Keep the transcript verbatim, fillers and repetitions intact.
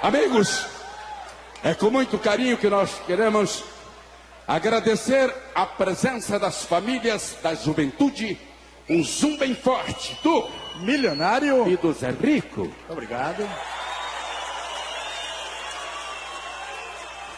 Amigos, é com muito carinho que nós queremos agradecer a presença das famílias, da juventude, um zoom bem forte do Milionário e do Zé Rico. Obrigado.